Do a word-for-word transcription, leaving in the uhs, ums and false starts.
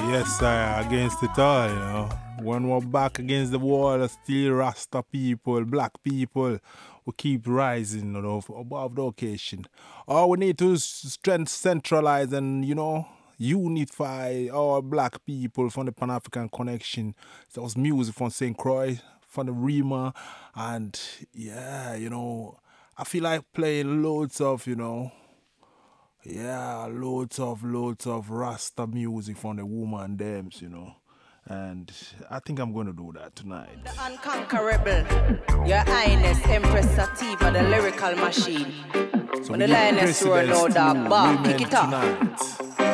Yes, sir, against it all, you know. When we're back against the wall, still Rasta people, black people, we keep rising, you know, above the occasion. All we need to is strength centralize and, you know, unify our black people from the Pan-African connection. So it was music from Saint Croix, from the Rima, and yeah, you know, I feel like playing loads of, you know, yeah, loads of, loads of Rasta music from the woman dams, you know. And I think I'm going to do that tonight. The unconquerable, Your Highness Empress Sativa, the lyrical machine. So When the lioness roar, no dog bark, kick it off. Tonight.